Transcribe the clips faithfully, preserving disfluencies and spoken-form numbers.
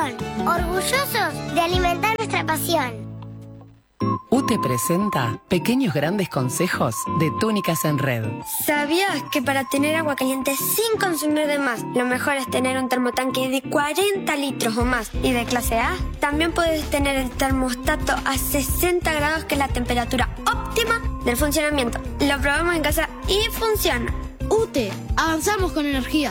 Nación, orgullosos de alimentar nuestra pasión. U T E presenta Pequeños Grandes Consejos de Túnicas en Red. ¿Sabías que para tener agua caliente sin consumir de más, lo mejor es tener un termotanque de cuarenta litros o más y de clase A? También puedes tener el termostato a sesenta grados, que es la temperatura óptima del funcionamiento. Lo probamos en casa y funciona. U T E, avanzamos con energía.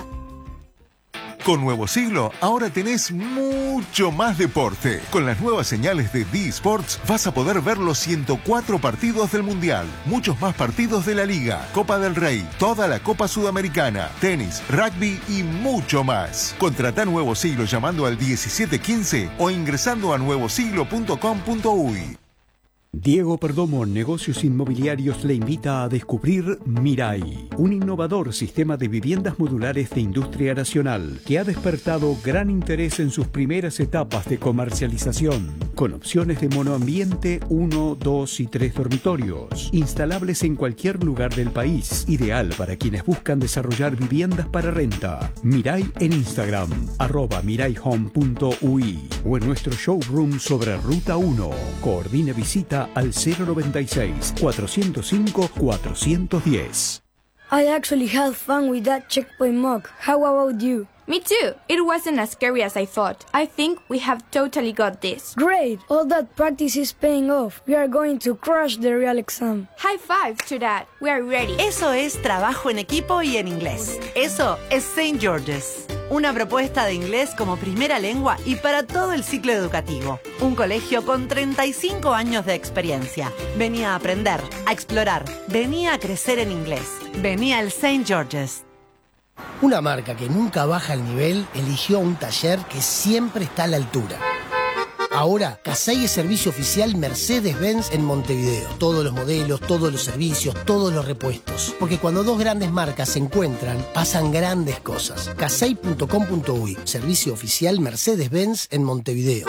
Con Nuevo Siglo, ahora tenés mucho más deporte. Con las nuevas señales de D Sports vas a poder ver los ciento cuatro partidos del Mundial, muchos más partidos de la Liga, Copa del Rey, toda la Copa Sudamericana, tenis, rugby y mucho más. Contratá Nuevo Siglo llamando al diecisiete quince o ingresando a nuevo siglo punto com punto uy. Diego Perdomo Negocios Inmobiliarios le invita a descubrir Mirai, un innovador sistema de viviendas modulares de industria nacional que ha despertado gran interés en sus primeras etapas de comercialización, con opciones de monoambiente uno, dos y tres dormitorios, instalables en cualquier lugar del país, ideal para quienes buscan desarrollar viviendas para renta. Mirai en Instagram, arroba mirayhome punto uy o en nuestro showroom sobre Ruta uno. Coordine visita al cero noventa y seis, cuatrocientos cinco, cuatrocientos diez. I actually had fun with that checkpoint mug. How about you? Me too. It wasn't as scary as I thought. I think we have totally got this. Great! All that practice is paying off. We are going to crush the real exam. High five to that. We are ready. Eso es trabajo en equipo y en inglés. Eso es Saint George's. Una propuesta de inglés como primera lengua y para todo el ciclo educativo. Un colegio con treinta y cinco años de experiencia. Venía a aprender, a explorar. Venía a crecer en inglés. Venía al Saint George's. Una marca que nunca baja el nivel eligió un taller que siempre está a la altura. Ahora, Casey es servicio oficial Mercedes-Benz en Montevideo. Todos los modelos, todos los servicios, todos los repuestos. Porque cuando dos grandes marcas se encuentran, pasan grandes cosas. casey punto com punto uy, servicio oficial Mercedes-Benz en Montevideo.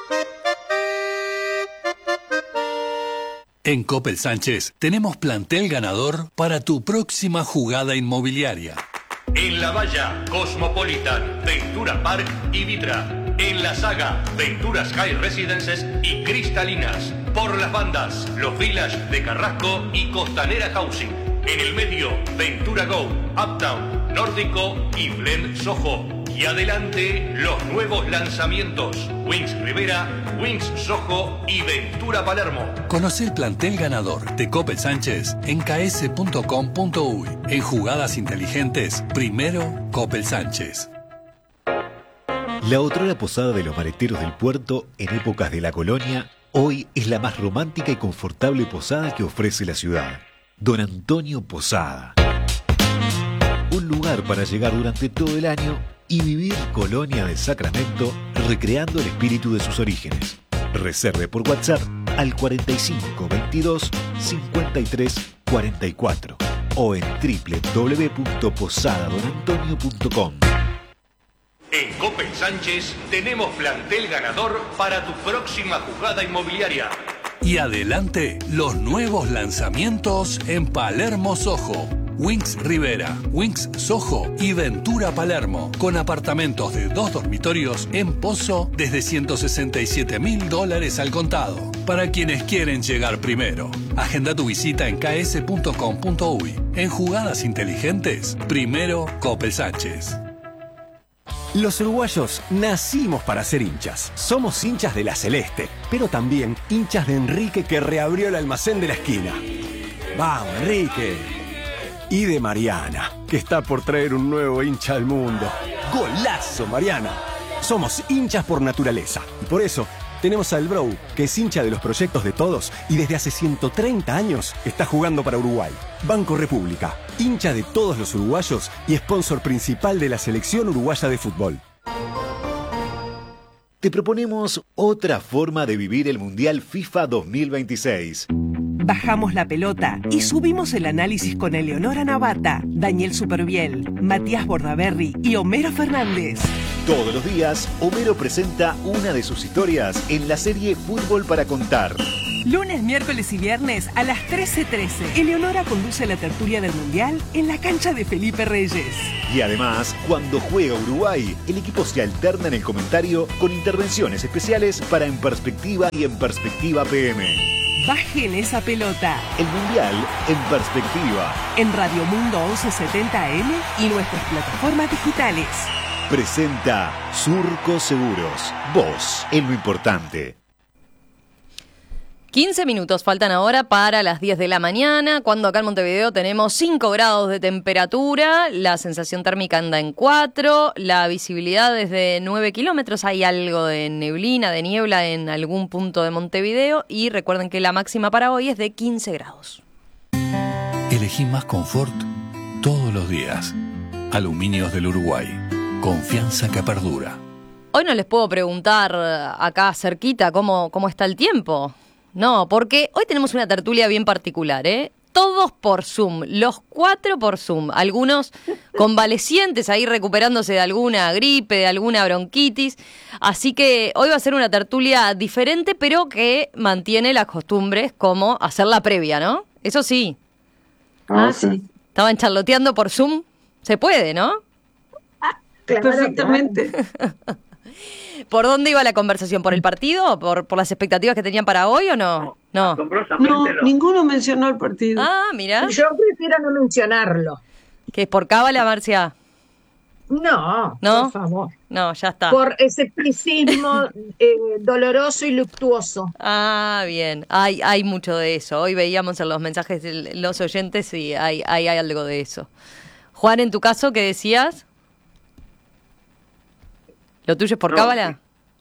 En Coppel Sánchez tenemos plantel ganador para tu próxima jugada inmobiliaria. En La Valla, Cosmopolitan, Ventura Park y Vitra. En La Saga, Ventura Sky Residences y Cristalinas. Por las bandas, Los Village de Carrasco y Costanera Housing. En el medio, Ventura Go, Uptown, Nórdico y Blend Soho. Y adelante, los nuevos lanzamientos. Wings Rivera, Wings Soho y Ventura Palermo. Conoce el plantel ganador de Coppel Sánchez en k s punto com punto uy. En jugadas inteligentes, primero Coppel Sánchez. La otrora posada de los maleteros del puerto en épocas de la colonia, hoy es la más romántica y confortable posada que ofrece la ciudad. Don Antonio Posada. Un lugar para llegar durante todo el año y vivir Colonia de Sacramento, recreando el espíritu de sus orígenes. Reserve por WhatsApp al cuarenta y cinco veintidós cincuenta y tres cuarenta y cuatro o en doble u doble u doble u punto posada don antonio punto com. En Coppel Sánchez tenemos plantel ganador para tu próxima jugada inmobiliaria. Y adelante, los nuevos lanzamientos en Palermo Soho. Wings Rivera, Wings Soho y Ventura Palermo, con apartamentos de dos dormitorios en Pozo desde ciento sesenta y siete mil dólares al contado. Para quienes quieren llegar primero, agenda tu visita en k s punto com punto uy. En jugadas inteligentes, primero Coppel Sánchez. Los uruguayos nacimos para ser hinchas. Somos hinchas de la Celeste, pero también hinchas de Enrique, que reabrió el almacén de la esquina. ¡Vamos, Enrique! Y de Mariana, que está por traer un nuevo hincha al mundo. ¡Golazo, Mariana! Somos hinchas por naturaleza y por eso tenemos al Bro, que es hincha de los proyectos de todos y desde hace ciento treinta años está jugando para Uruguay. Banco República, hincha de todos los uruguayos y sponsor principal de la selección uruguaya de fútbol. Te proponemos otra forma de vivir el Mundial FIFA dos mil veintiséis. Bajamos la pelota y subimos el análisis con Eleonora Navata, Daniel Superviel, Matías Bordaberry y Homero Fernández. Todos los días, Homero presenta una de sus historias en la serie Fútbol para Contar. Lunes, miércoles y viernes a las trece trece. Eleonora conduce la tertulia del Mundial en la cancha de Felipe Reyes. Y además, cuando juega Uruguay, el equipo se alterna en el comentario con intervenciones especiales para En Perspectiva y En Perspectiva P M. Bajen esa pelota. El Mundial en Perspectiva. En Radio Mundo once setenta A M y nuestras plataformas digitales. Presenta Surco Seguros. Vos en lo importante. quince minutos faltan ahora para las diez de la mañana, cuando acá en Montevideo tenemos cinco grados de temperatura, la sensación térmica anda en cuatro, la visibilidad es de nueve kilómetros, hay algo de neblina, de niebla en algún punto de Montevideo y recuerden que la máxima para hoy es de quince grados. Elegí más confort todos los días. Aluminios del Uruguay. Confianza que perdura. Hoy no les puedo preguntar acá cerquita cómo, cómo está el tiempo. No, porque hoy tenemos una tertulia bien particular, ¿eh? Todos por Zoom, los cuatro por Zoom. Algunos convalecientes ahí recuperándose de alguna gripe, de alguna bronquitis. Así que hoy va a ser una tertulia diferente, pero que mantiene las costumbres como hacer la previa, ¿no? Eso sí. Ah, sí. Estaban charloteando por Zoom. Se puede, ¿no? Ah, claro, perfectamente. ¿Por dónde iba la conversación? ¿Por el partido? ¿Por, por las expectativas que tenían para hoy o no? No, no, ninguno mencionó el partido. Ah, mira. Yo prefiero no mencionarlo. ¿Qué es por cábala, Marcia? No, ¿No? Por favor. No, ya está. Por escepticismo eh, doloroso y luctuoso. Ah, bien. Hay, hay mucho de eso. Hoy veíamos en los mensajes de los oyentes y hay, hay, hay algo de eso. Juan, en tu caso, ¿qué decías? ¿Lo tuyo es por no, cábala?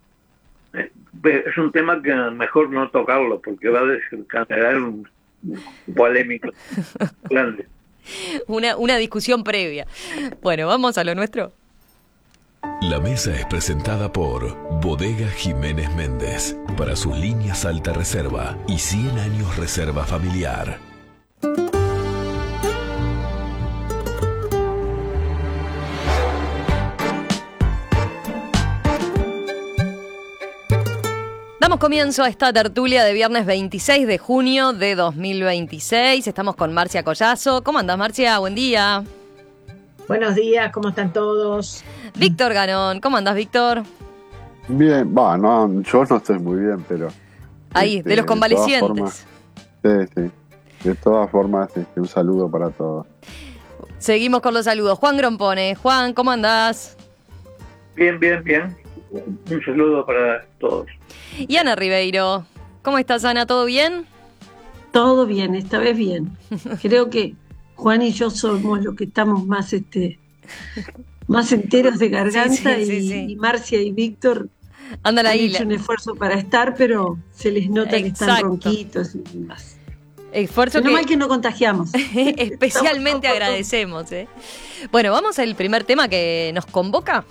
Es un tema que mejor no tocarlo porque va a desencadenar un polémico grande. Una, una discusión previa. Bueno, vamos a lo nuestro. La mesa es presentada por Bodega Jiménez Méndez para sus líneas alta reserva y cien años reserva familiar. Damos comienzo a esta tertulia de viernes veintiséis de junio de dos mil veintiséis. Estamos con Marcia Collazo. ¿Cómo andás, Marcia? Buen día. Buenos días, ¿cómo están todos? Víctor Ganón. ¿Cómo andás, Víctor? Bien, va, no, yo no estoy muy bien, pero... Ahí, este, de los convalecientes. De sí, sí. De todas formas, este, un saludo para todos. Seguimos con los saludos. Juan Grompone. Juan, ¿cómo andás? Bien, bien, bien. Un saludo para todos. Y Ana Ribeiro. ¿Cómo estás, Ana? ¿Todo bien? Todo bien, esta vez bien. Creo que Juan y yo somos los que estamos más este más enteros de garganta sí, sí, y, sí, sí. y Marcia y Víctor andan ahí. Han hecho un esfuerzo para estar, pero se les nota Exacto. que están ronquitos y más. Esfuerzo no que... mal que no contagiamos. Especialmente agradecemos. ¿eh? Bueno, vamos al primer tema que nos convoca.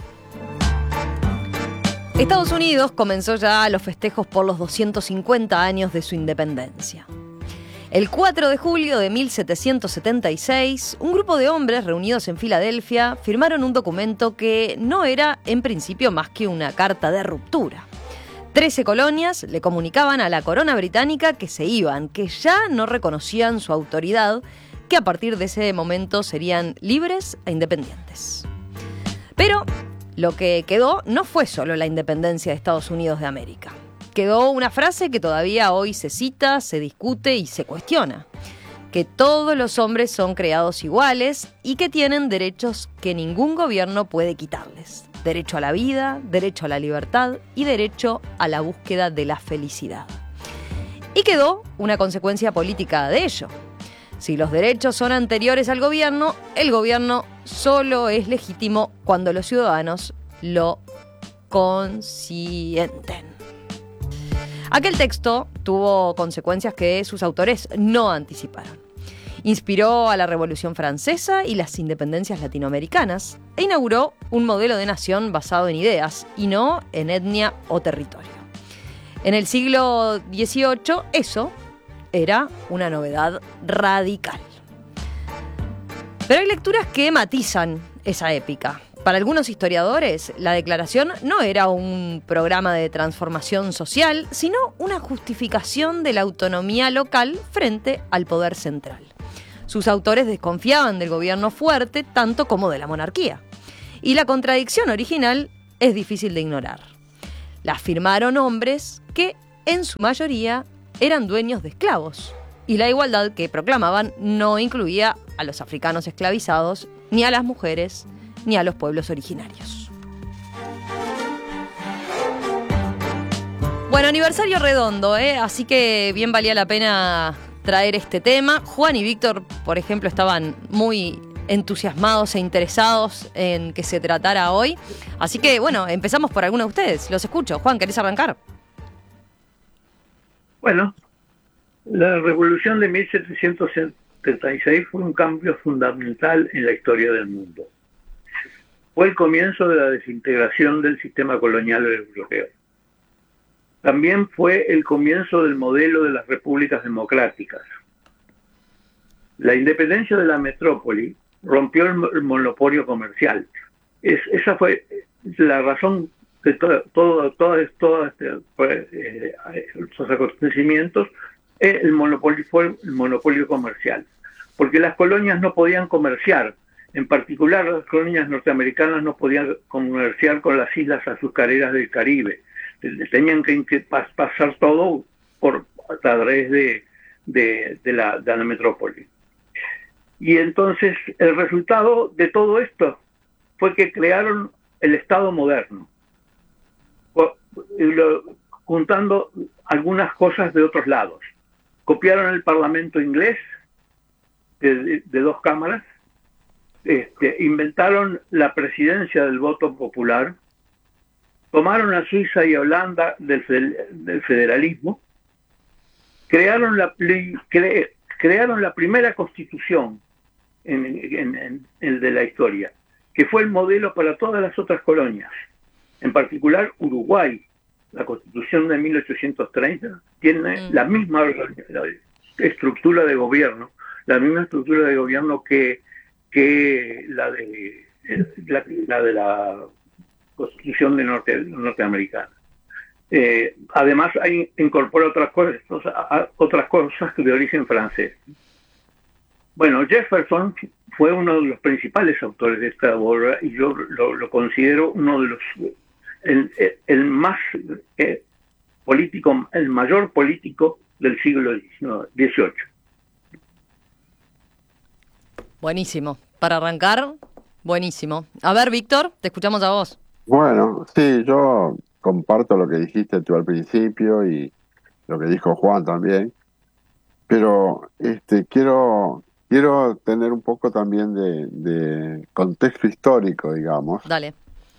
Estados Unidos comenzó ya los festejos por los doscientos cincuenta años de su independencia. El cuatro de julio de mil setecientos setenta y seis, un grupo de hombres reunidos en Filadelfia firmaron un documento que no era en principio más que una carta de ruptura. Trece colonias le comunicaban a la corona británica que se iban, que ya no reconocían su autoridad, que a partir de ese momento serían libres e independientes. Pero lo que quedó no fue solo la independencia de Estados Unidos de América. Quedó una frase que todavía hoy se cita, se discute y se cuestiona. Que todos los hombres son creados iguales y que tienen derechos que ningún gobierno puede quitarles. Derecho a la vida, derecho a la libertad y derecho a la búsqueda de la felicidad. Y quedó una consecuencia política de ello. Si los derechos son anteriores al gobierno, el gobierno solo es legítimo cuando los ciudadanos lo consienten. Aquel texto tuvo consecuencias que sus autores no anticiparon. Inspiró a la Revolución Francesa y las independencias latinoamericanas e inauguró un modelo de nación basado en ideas y no en etnia o territorio. En el siglo dieciocho, eso era una novedad radical. Pero hay lecturas que matizan esa épica. Para algunos historiadores, la declaración no era un programa de transformación social, sino una justificación de la autonomía local frente al poder central. Sus autores desconfiaban del gobierno fuerte tanto como de la monarquía. Y la contradicción original es difícil de ignorar. La firmaron hombres que, en su mayoría, eran dueños de esclavos. Y la igualdad que proclamaban no incluía a los africanos esclavizados, ni a las mujeres, ni a los pueblos originarios. Bueno, aniversario redondo, ¿eh? Así que bien valía la pena traer este tema. Juan y Víctor, por ejemplo, estaban muy entusiasmados e interesados en que se tratara hoy. Así que, bueno, empezamos por alguno de ustedes. Los escucho. Juan, ¿querés arrancar? Bueno, la revolución de mil setecientos setenta y seis fue un cambio fundamental en la historia del mundo. Fue el comienzo de la desintegración del sistema colonial europeo. También fue el comienzo del modelo de las repúblicas democráticas. La independencia de la metrópoli rompió el, el monopolio comercial. Es, esa fue la razón de todo, todo, todo, todo este, eh, estos acontecimientos. El monopolio fue el monopolio comercial, porque las colonias no podían comerciar. En particular, las colonias norteamericanas no podían comerciar con las islas azucareras del Caribe. Tenían que, que pasar todo por a través de, de, de, la, de la metrópoli. Y entonces el resultado de todo esto fue que crearon el Estado moderno, juntando algunas cosas de otros lados. Copiaron el Parlamento inglés de, de, de dos cámaras. Este, inventaron la presidencia del voto popular, tomaron a Suiza y a Holanda del, del federalismo, crearon la, cre, crearon la primera constitución en, en, en el de la historia, que fue el modelo para todas las otras colonias, en particular Uruguay. La constitución de mil ochocientos treinta tiene mm. la misma estructura de gobierno, la misma estructura de gobierno que que la de la, la de la Constitución de norte, norteamericana. Eh, además, hay, incorpora otras cosas, otras cosas de origen francés. Bueno, Jefferson fue uno de los principales autores de esta obra y yo lo, lo considero uno de los el, el más eh, político, el mayor político del siglo dieciocho. Buenísimo. Para arrancar, buenísimo. A ver, Víctor, te escuchamos a vos. Bueno, sí, yo comparto lo que dijiste tú al principio y lo que dijo Juan también, pero este quiero quiero tener un poco también de, de contexto histórico, digamos. Dale.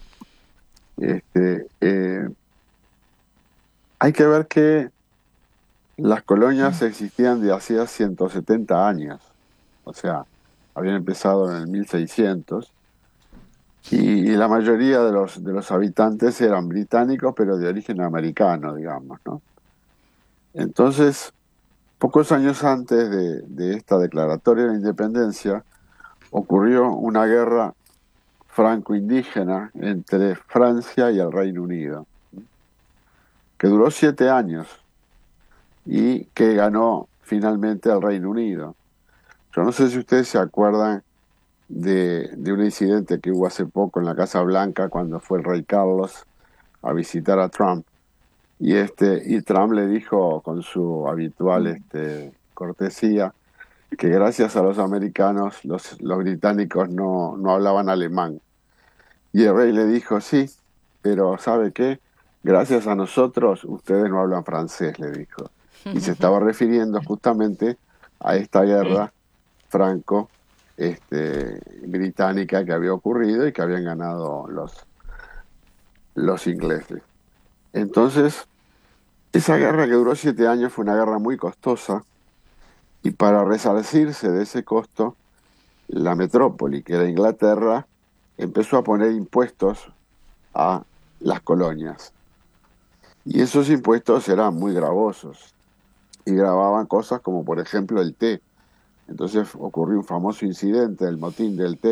Este, eh, hay que ver que las colonias existían de hacía ciento setenta años, o sea, habían empezado en el mil seiscientos y, y la mayoría de los de los habitantes eran británicos, pero de origen americano, digamos, ¿no? Entonces, pocos años antes de, de esta declaratoria de independencia, ocurrió una guerra franco-indígena entre Francia y el Reino Unido, que duró siete años y que ganó finalmente el Reino Unido. Yo no sé si ustedes se acuerdan de, de un incidente que hubo hace poco en la Casa Blanca cuando fue el rey Carlos a visitar a Trump y este y Trump le dijo con su habitual este, cortesía que gracias a los americanos los, los británicos no, no hablaban alemán. Y el rey le dijo, sí, pero ¿sabe qué? Gracias a nosotros ustedes no hablan francés, le dijo. Y se estaba refiriendo justamente a esta guerra franco este, británica que había ocurrido y que habían ganado los, los ingleses. Entonces, esa guerra que duró siete años fue una guerra muy costosa y para resarcirse de ese costo, la metrópoli, que era Inglaterra, empezó a poner impuestos a las colonias. Y esos impuestos eran muy gravosos y gravaban cosas como, por ejemplo, el té. Entonces ocurrió un famoso incidente, el motín del té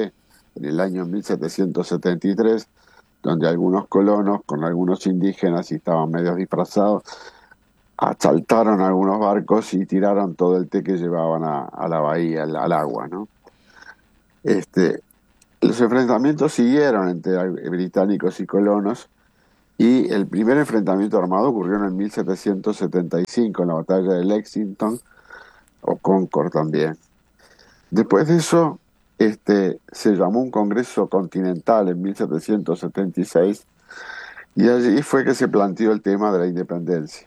en el año mil setecientos setenta y tres, donde algunos colonos con algunos indígenas y estaban medio disfrazados, asaltaron algunos barcos y tiraron todo el té que llevaban a, a la bahía, al, al agua, ¿no? Este, los enfrentamientos siguieron entre británicos y colonos, y el primer enfrentamiento armado ocurrió en el mil setecientos setenta y cinco, en la batalla de Lexington, o Concord también. Después de eso, este, se llamó un Congreso Continental en mil setecientos setenta y seis, y allí fue que se planteó el tema de la independencia.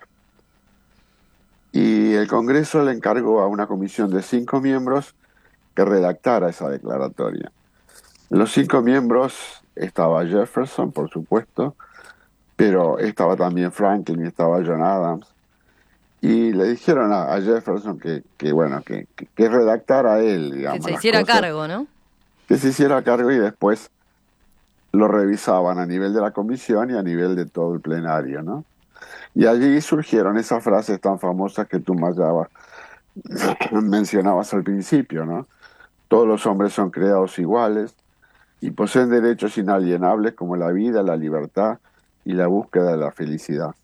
Y el Congreso le encargó a una comisión de cinco miembros que redactara esa declaratoria. En los cinco miembros estaba Jefferson, por supuesto, pero estaba también Franklin y estaba John Adams. Y le dijeron a, a Jefferson que, que bueno, que, que, que redactara él, digamos. Que se hiciera cosas, cargo, ¿no? Que se hiciera cargo y después lo revisaban a nivel de la comisión y a nivel de todo el plenario, ¿no? Y allí surgieron esas frases tan famosas que tú Mayaba, mencionabas al principio, ¿no? Todos los hombres son creados iguales y poseen derechos inalienables como la vida, la libertad y la búsqueda de la felicidad.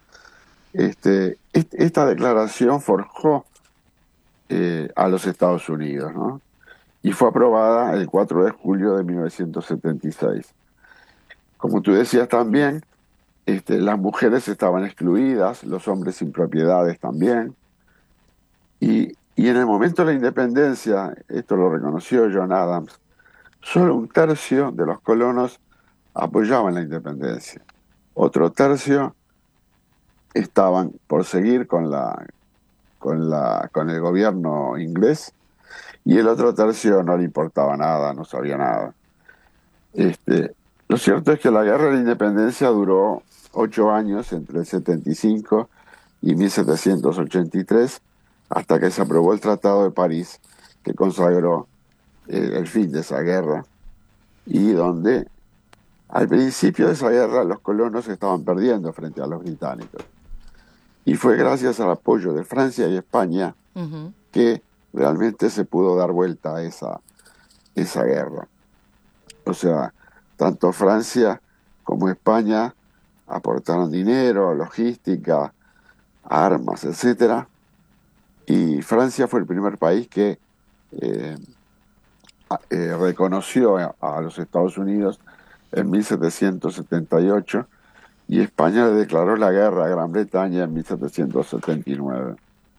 Este, esta declaración forjó eh, a los Estados Unidos, ¿no? Y fue aprobada el cuatro de julio de mil novecientos setenta y seis. Como tú decías también, este, las mujeres estaban excluidas, los hombres sin propiedades también. Y, y en el momento de la independencia, esto lo reconoció John Adams, solo un tercio de los colonos apoyaban la independencia. Otro tercio estaban por seguir con, la, con, la, con el gobierno inglés, y el otro tercio no le importaba nada, no sabía nada. Este, lo cierto es que la guerra de la independencia duró ocho años, entre el setenta y cinco y mil setecientos ochenta y tres, hasta que se aprobó el Tratado de París, que consagró eh, el fin de esa guerra, y donde al principio de esa guerra los colonos estaban perdiendo frente a los británicos. Y fue gracias al apoyo de Francia y España uh-huh. que realmente se pudo dar vuelta a esa, esa guerra. O sea, tanto Francia como España aportaron dinero, logística, armas, etcétera. Y Francia fue el primer país que eh, eh, reconoció a, a los Estados Unidos en mil setecientos setenta y ocho, y España le declaró la guerra a Gran Bretaña en mil setecientos setenta y nueve.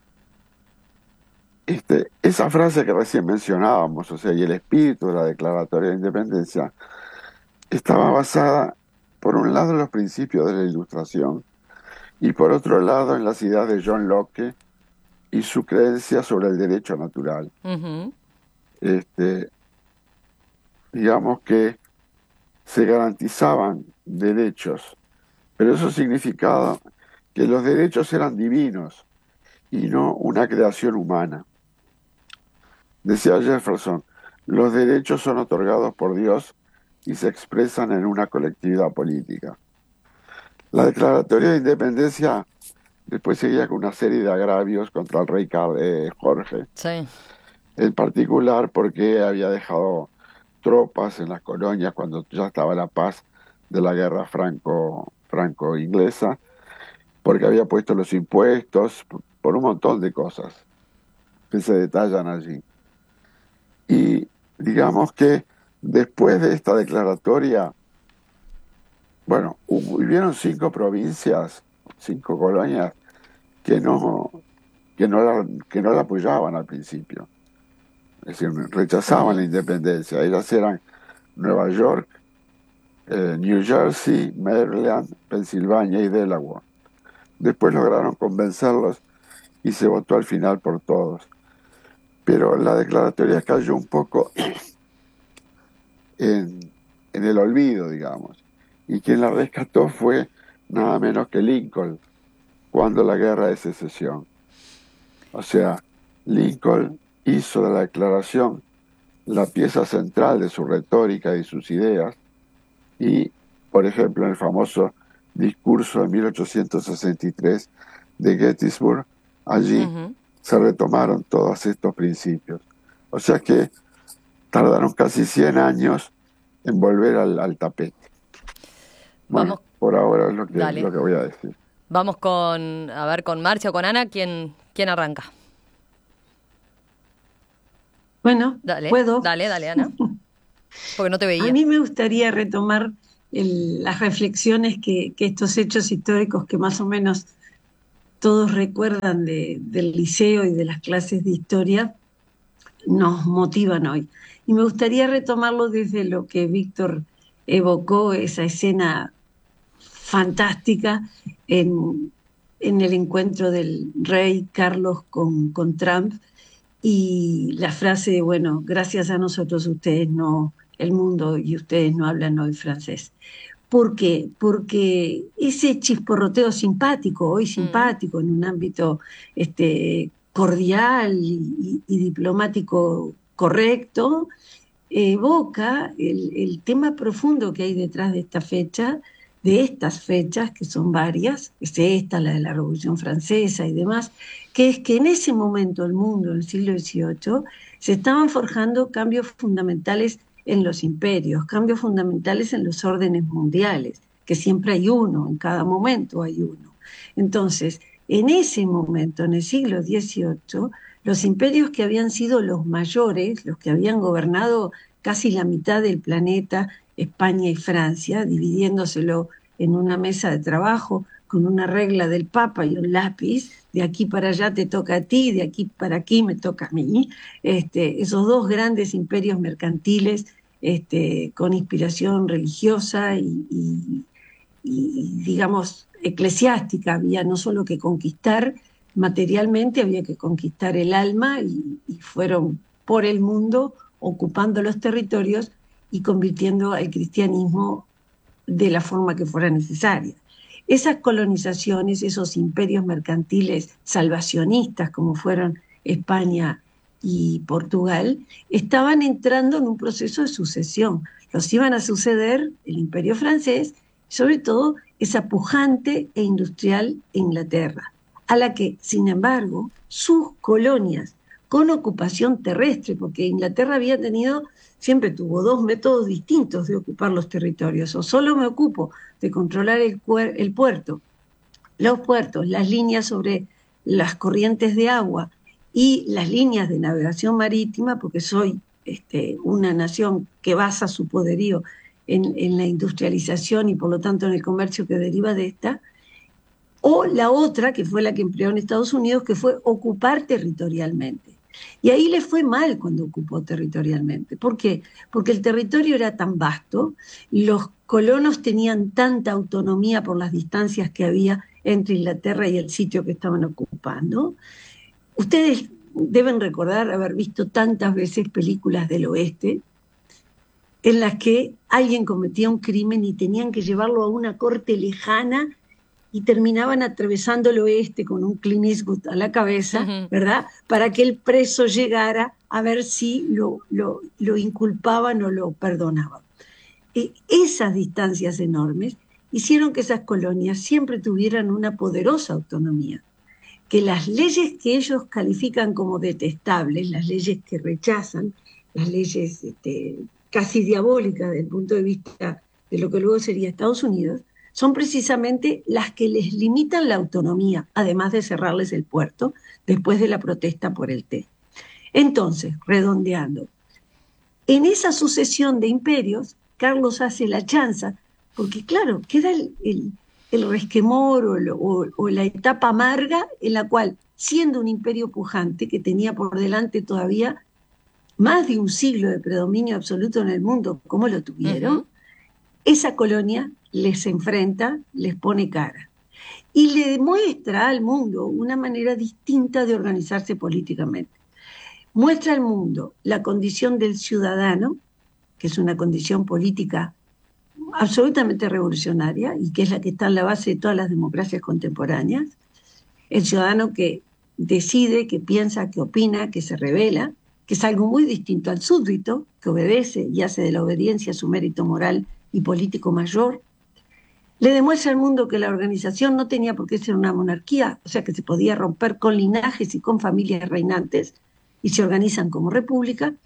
Este, esa frase que recién mencionábamos, o sea, y el espíritu de la Declaratoria de Independencia, estaba basada, por un lado, en los principios de la Ilustración, y por otro lado, en las ideas de John Locke y su creencia sobre el derecho natural. Uh-huh. Este, digamos que se garantizaban derechos, pero eso significaba que los derechos eran divinos y no una creación humana. Decía Jefferson, los derechos son otorgados por Dios y se expresan en una colectividad política. La Declaratoria de Independencia después seguía con una serie de agravios contra el rey eh, Jorge. Sí. En particular porque había dejado tropas en las colonias cuando ya estaba la paz de la guerra franco, franco-inglesa, porque había puesto los impuestos, por, por un montón de cosas que se detallan allí. Y digamos que después de esta declaratoria, bueno, hubieron cinco provincias, cinco colonias que no, que no, la, que no la apoyaban al principio. Es decir, rechazaban la independencia. Ellas eran Nueva York, eh, New Jersey, Maryland, Pensilvania y Delaware. Después lograron convencerlos y se votó al final por todos. Pero la declaratoria cayó un poco en, en el olvido, digamos. Y quien la rescató fue nada menos que Lincoln, cuando la guerra de secesión. O sea, Lincoln hizo de la declaración la pieza central de su retórica y sus ideas, y, por ejemplo, en el famoso discurso de mil ochocientos sesenta y tres de Gettysburg, allí uh-huh. se retomaron todos estos principios. O sea que tardaron casi cien años en volver al, al tapete. Bueno, Vamos. por ahora es lo que, Dale. lo que voy a decir. Vamos con, a ver, con Marcia o con Ana, ¿quién, quién arranca? Bueno, Dale, puedo. Dale, dale, Ana. Porque no te veía. A mí me gustaría retomar el- las reflexiones que, que estos hechos históricos que más o menos todos recuerdan de- del liceo y de las clases de historia nos motivan hoy. Y me gustaría retomarlo desde lo que Víctor evocó, esa escena fantástica en, en el encuentro del rey Carlos con, con Trump, y la frase, bueno, gracias a nosotros ustedes no, el mundo y ustedes no hablan hoy francés. ¿Por qué? Porque ese chisporroteo simpático, hoy simpático, en un ámbito este, cordial y, y diplomático correcto, evoca el, el tema profundo que hay detrás de esta fecha, de estas fechas, que son varias, es esta, la de la Revolución Francesa y demás, que es que en ese momento el mundo, en el siglo dieciocho, se estaban forjando cambios fundamentales en los imperios, cambios fundamentales en los órdenes mundiales, que siempre hay uno, en cada momento hay uno. Entonces, en ese momento, en el siglo dieciocho, los imperios que habían sido los mayores, los que habían gobernado casi la mitad del planeta, España y Francia, dividiéndoselo en una mesa de trabajo con una regla del Papa y un lápiz, de aquí para allá te toca a ti, de aquí para aquí me toca a mí, este, esos dos grandes imperios mercantiles este, con inspiración religiosa y, y, y, digamos, eclesiástica, había no solo que conquistar materialmente, había que conquistar el alma, y, y fueron por el mundo ocupando los territorios y convirtiendo al cristianismo de la forma que fuera necesaria. Esas colonizaciones, esos imperios mercantiles salvacionistas como fueron España y Portugal, estaban entrando en un proceso de sucesión. Los iban a suceder el imperio francés, sobre todo esa pujante e industrial Inglaterra, a la que, sin embargo, sus colonias con ocupación terrestre, porque Inglaterra había tenido, siempre tuvo dos métodos distintos de ocupar los territorios: o solo me ocupo de controlar el, el puerto, los puertos, las líneas sobre las corrientes de agua y las líneas de navegación marítima, porque soy este, una nación que basa su poderío en, en la industrialización y por lo tanto en el comercio que deriva de esta, o la otra, que fue la que empleó en Estados Unidos, que fue ocupar territorialmente. Y ahí le fue mal cuando ocupó territorialmente. ¿Por qué? Porque el territorio era tan vasto, los colonos tenían tanta autonomía por las distancias que había entre Inglaterra y el sitio que estaban ocupando. Ustedes deben recordar haber visto tantas veces películas del oeste en las que alguien cometía un crimen y tenían que llevarlo a una corte lejana y terminaban atravesando el oeste con un Clint Eastwood a la cabeza, uh-huh. ¿verdad? Para que el preso llegara a ver si lo, lo, lo inculpaban o lo perdonaban. E esas distancias enormes hicieron que esas colonias siempre tuvieran una poderosa autonomía, que las leyes que ellos califican como detestables, las leyes que rechazan, las leyes este, casi diabólicas desde el punto de vista de lo que luego sería Estados Unidos, son precisamente las que les limitan la autonomía, además de cerrarles el puerto después de la protesta por el té. Entonces, redondeando, en esa sucesión de imperios, Carlos hace la chanza, porque claro, queda el, el, el resquemor o, lo, o, o la etapa amarga en la cual, siendo un imperio pujante que tenía por delante todavía más de un siglo de predominio absoluto en el mundo, como lo tuvieron, uh-huh. esa colonia les enfrenta, les pone cara y le demuestra al mundo una manera distinta de organizarse políticamente. Muestra al mundo la condición del ciudadano, que es una condición política absolutamente revolucionaria y que es la que está en la base de todas las democracias contemporáneas, el ciudadano que decide, que piensa, que opina, que se revela, que es algo muy distinto al súbdito, que obedece y hace de la obediencia su mérito moral y político mayor. Le demuestra al mundo que la organización no tenía por qué ser una monarquía, o sea que se podía romper con linajes y con familias reinantes, y se organizan como república,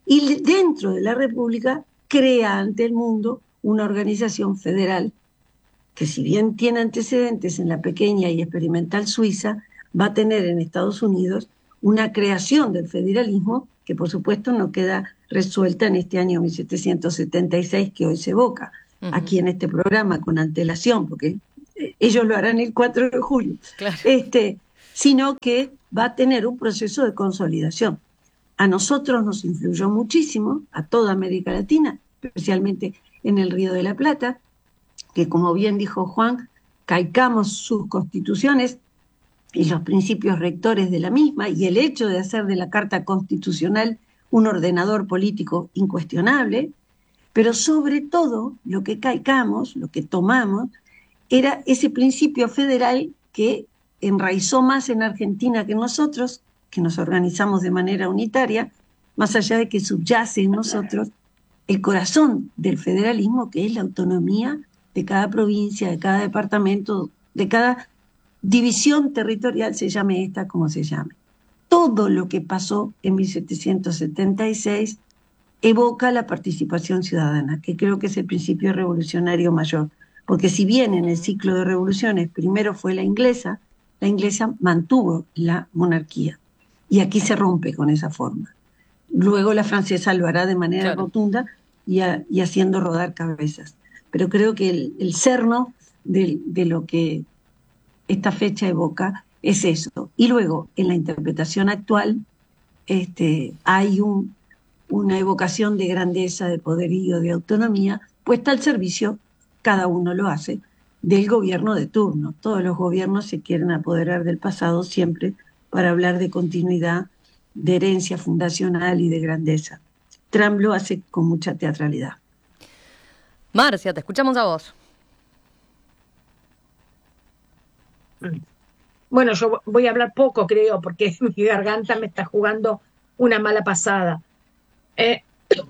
y dentro de la República crea ante el mundo una organización federal que, si bien tiene antecedentes en la pequeña y experimental Suiza, va a tener en Estados Unidos una creación del federalismo que por supuesto no queda resuelta en este año mil setecientos setenta y seis que hoy se evoca uh-huh. aquí en este programa con antelación, porque ellos lo harán el cuatro de julio, claro. este, sino que va a tener un proceso de consolidación. A nosotros nos influyó muchísimo, a toda América Latina, especialmente en el Río de la Plata, que como bien dijo Juan, calcamos sus constituciones y los principios rectores de la misma, y el hecho de hacer de la Carta Constitucional un ordenador político incuestionable, pero sobre todo lo que calcamos, lo que tomamos, era ese principio federal que enraizó más en Argentina que en nosotros, que nos organizamos de manera unitaria, más allá de que subyace en nosotros el corazón del federalismo, que es la autonomía de cada provincia, de cada departamento, de cada división territorial, se llame esta como se llame. Todo lo que pasó en mil setecientos setenta y seis evoca la participación ciudadana, que creo que es el principio revolucionario mayor, porque si bien en el ciclo de revoluciones primero fue la inglesa, la inglesa mantuvo la monarquía, y aquí se rompe con esa forma. Luego la francesa lo hará de manera claro. rotunda y, a, y haciendo rodar cabezas. Pero creo que el, el cerno de, de lo que esta fecha evoca es eso. Y luego, en la interpretación actual, este, hay un, una evocación de grandeza, de poderío, de autonomía, puesta al servicio, cada uno lo hace, del gobierno de turno. Todos los gobiernos se quieren apoderar del pasado siempre para hablar de continuidad, de herencia fundacional y de grandeza. Trump lo hace con mucha teatralidad. Marcia, te escuchamos a vos. Bueno, yo voy a hablar poco, creo, porque mi garganta me está jugando una mala pasada. Eh,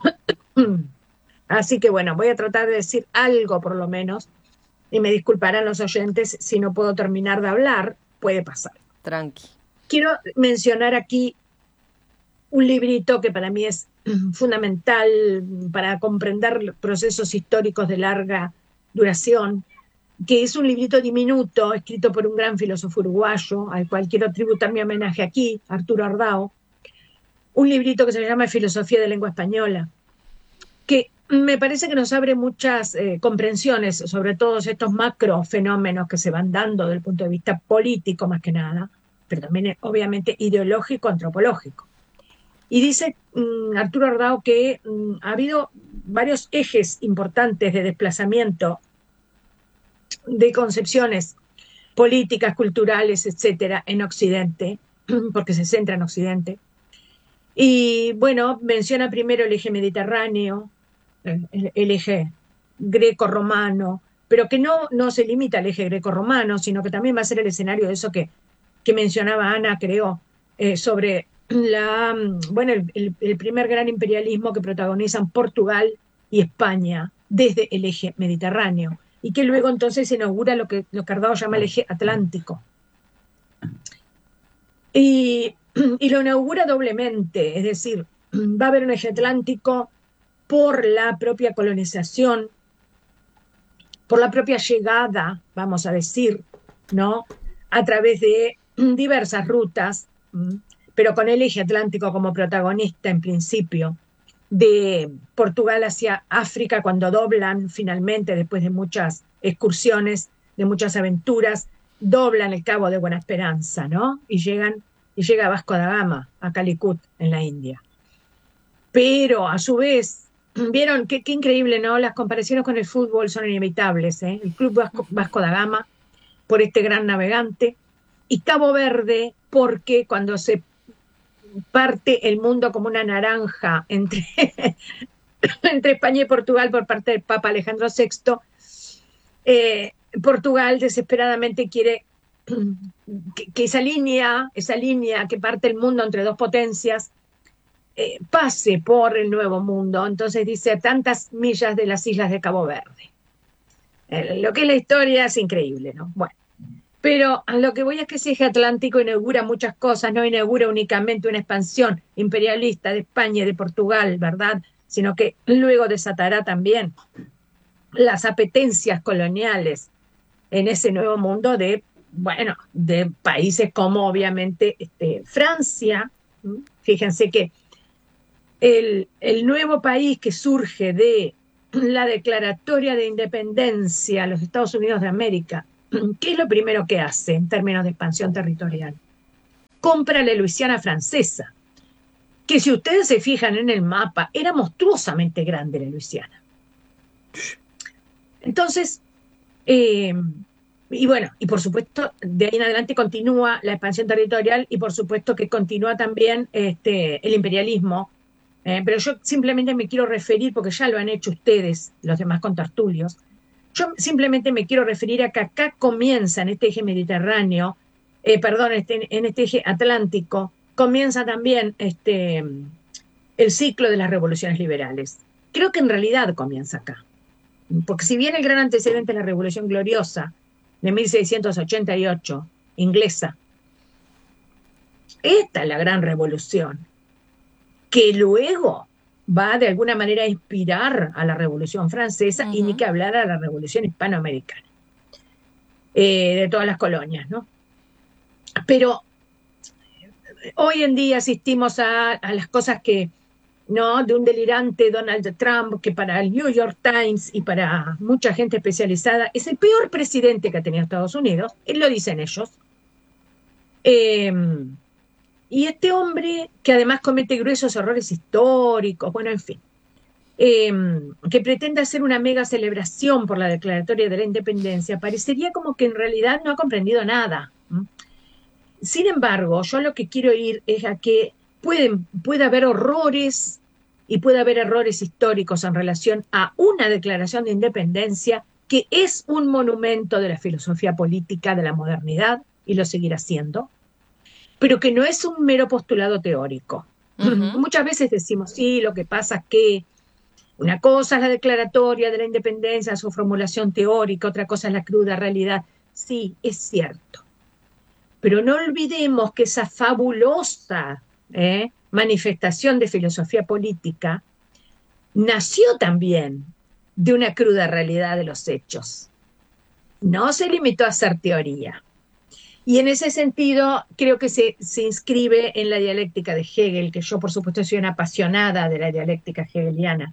así que bueno, voy a tratar de decir algo por lo menos, y me disculparán los oyentes si no puedo terminar de hablar, puede pasar. Tranqui. Quiero mencionar aquí un librito que para mí es fundamental para comprender procesos históricos de larga duración, que es un librito diminuto, escrito por un gran filósofo uruguayo, al cual quiero tributar mi homenaje aquí, Arturo Ardao, un librito que se llama Filosofía de Lengua Española, que me parece que nos abre muchas eh, comprensiones sobre todos estos macro fenómenos que se van dando desde el punto de vista político más que nada, pero también obviamente ideológico, antropológico. Y dice um, Arturo Ardao que um, ha habido varios ejes importantes de desplazamiento de concepciones políticas, culturales, etcétera, en Occidente, porque se centra en Occidente. Y bueno, menciona primero el eje mediterráneo, el, el eje greco-romano, pero que no, no se limita al eje greco-romano, sino que también va a ser el escenario de eso que, que mencionaba Ana, creo, eh, sobre la, bueno, el, el, el primer gran imperialismo que protagonizan Portugal y España desde el eje mediterráneo, y que luego entonces se inaugura lo que, lo que Ardao llama el eje atlántico. Y, y lo inaugura doblemente, es decir, va a haber un eje atlántico por la propia colonización, por la propia llegada, vamos a decir, ¿no?, a través de diversas rutas, pero con el eje atlántico como protagonista en principio, de Portugal hacia África, cuando doblan finalmente, después de muchas excursiones, de muchas aventuras, doblan el Cabo de Buena Esperanza, ¿no? Y llegan, y llega Vasco da Gama, a Calicut, en la India. Pero, a su vez, vieron qué, qué increíble, ¿no? Las comparaciones con el fútbol son inevitables, ¿eh? El Club Vasco, Vasco da Gama, por este gran navegante, y Cabo Verde, porque cuando se parte el mundo como una naranja entre, entre España y Portugal por parte del Papa Alejandro sexto, eh, Portugal desesperadamente quiere que, que esa línea, esa línea que parte el mundo entre dos potencias, eh, pase por el Nuevo Mundo. Entonces dice, a tantas millas de las islas de Cabo Verde. Eh, lo que es la historia es increíble, ¿no? Bueno, Pero a lo que voy es que ese eje atlántico inaugura muchas cosas, no inaugura únicamente una expansión imperialista de España y de Portugal, ¿verdad? Sino que luego desatará también las apetencias coloniales en ese nuevo mundo de, bueno, de países como obviamente este, Francia. Fíjense que el, el nuevo país que surge de la declaratoria de independencia a los Estados Unidos de América, ¿qué es lo primero que hace en términos de expansión territorial? Compra la Luisiana francesa, que si ustedes se fijan en el mapa, era monstruosamente grande la Luisiana. Entonces, eh, y bueno, y por supuesto, de ahí en adelante continúa la expansión territorial y por supuesto que continúa también este, el imperialismo. Eh, pero yo simplemente me quiero referir, porque ya lo han hecho ustedes, los demás contertulios, yo simplemente me quiero referir a que acá comienza en este eje mediterráneo, eh, perdón, este, en este eje atlántico, comienza también este, el ciclo de las revoluciones liberales. Creo que en realidad comienza acá. Porque si bien el gran antecedente es la Revolución Gloriosa de mil seiscientos ochenta y ocho, inglesa, esta es la gran revolución, que luego va de alguna manera a inspirar a la Revolución Francesa uh-huh. y ni que hablar a la Revolución Hispanoamericana, eh, de todas las colonias, ¿no? Pero hoy en día asistimos a, a las cosas que, ¿no? De un delirante Donald Trump, que para el New York Times y para mucha gente especializada es el peor presidente que ha tenido Estados Unidos, él lo dicen ellos. Eh, Y este hombre, que además comete gruesos errores históricos, bueno, en fin, eh, que pretende hacer una mega celebración por la declaratoria de la independencia, parecería como que en realidad no ha comprendido nada. Sin embargo, yo lo que quiero ir es a que pueden, puede haber horrores y puede haber errores históricos en relación a una declaración de independencia que es un monumento de la filosofía política de la modernidad, y lo seguirá siendo, pero que no es un mero postulado teórico. Uh-huh. Muchas veces decimos, sí, lo que pasa es que una cosa es la declaratoria de la independencia, su formulación teórica, otra cosa es la cruda realidad. Sí, es cierto. Pero no olvidemos que esa fabulosa ¿eh? manifestación de filosofía política nació también de una cruda realidad de los hechos. No se limitó a ser teoría. Y en ese sentido creo que se, se inscribe en la dialéctica de Hegel, que yo por supuesto soy una apasionada de la dialéctica hegeliana,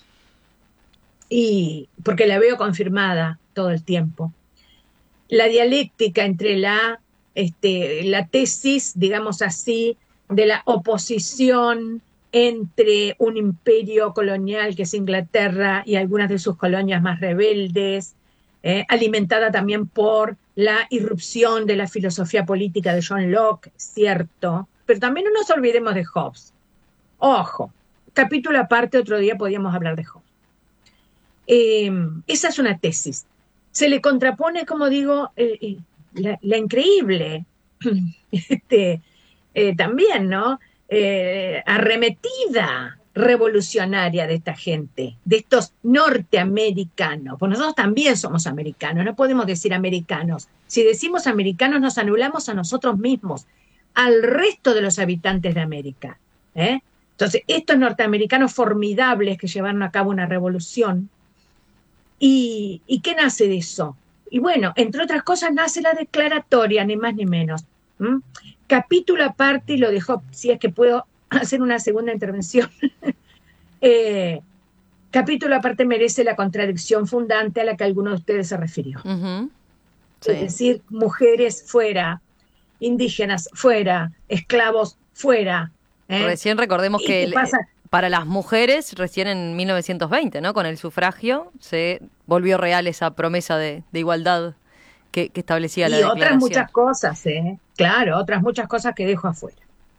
y porque la veo confirmada todo el tiempo. La dialéctica entre la, este, la tesis, digamos así, de la oposición entre un imperio colonial que es Inglaterra y algunas de sus colonias más rebeldes, eh, alimentada también por la irrupción de la filosofía política de John Locke, cierto, pero también no nos olvidemos de Hobbes. Ojo, capítulo aparte, otro día podríamos hablar de Hobbes. Eh, esa es una tesis. Se le contrapone, como digo, eh, la, la increíble, este, eh, también, ¿no? Eh, arremetida revolucionaria de esta gente, de estos norteamericanos, pues nosotros también somos americanos, no podemos decir americanos. Si decimos americanos nos anulamos a nosotros mismos, al resto de los habitantes de América. ¿eh? Entonces, estos norteamericanos formidables que llevaron a cabo una revolución, ¿y, ¿y qué nace de eso? Y bueno, entre otras cosas nace la declaratoria, ni más ni menos. ¿Mm? Capítulo aparte, y lo dejo, si es que puedo hacer una segunda intervención, eh, capítulo aparte merece la contradicción fundante a la que alguno de ustedes se refirió. Uh-huh. Sí. Es decir, mujeres fuera, indígenas fuera, esclavos fuera. ¿eh? Recién recordemos que el, para las mujeres, recién en mil novecientos veinte, ¿no? Con el sufragio, se volvió real esa promesa de, de igualdad que, que establecía la declaración. Y otras muchas cosas, ¿eh? Claro, otras muchas cosas que dejo afuera.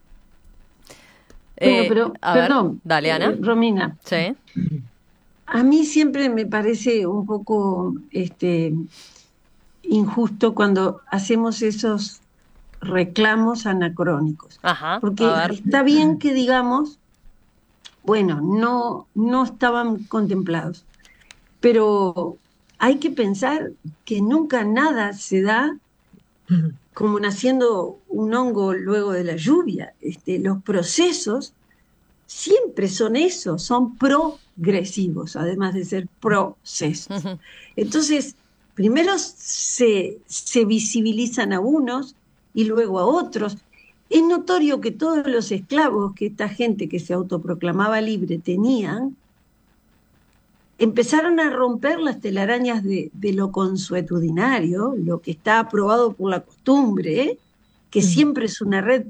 Bueno, pero, a perdón, ver, dale, Ana. Eh, Romina. Sí. A mí siempre me parece un poco este, injusto cuando hacemos esos reclamos anacrónicos. Ajá, porque está bien que digamos, bueno, no, no estaban contemplados, pero hay que pensar que nunca nada se da como naciendo un hongo luego de la lluvia. Este, los procesos siempre son eso, son progresivos, además de ser procesos. Entonces, primero se, se visibilizan a unos y luego a otros. Es notorio que todos los esclavos que esta gente que se autoproclamaba libre tenían, empezaron a romper las telarañas de, de lo consuetudinario, lo que está aprobado por la costumbre, ¿eh? Que siempre es una red